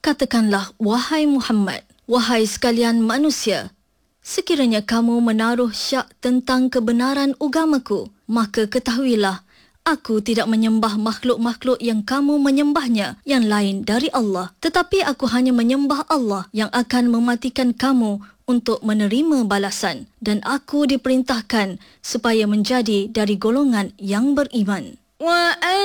Katakanlah, wahai Muhammad, wahai sekalian manusia, sekiranya kamu menaruh syak tentang kebenaran agamaku, maka ketahuilah, aku tidak menyembah makhluk-makhluk yang kamu menyembahnya yang lain dari Allah. Tetapi aku hanya menyembah Allah yang akan mematikan kamu untuk menerima balasan. Dan aku diperintahkan supaya menjadi dari golongan yang beriman.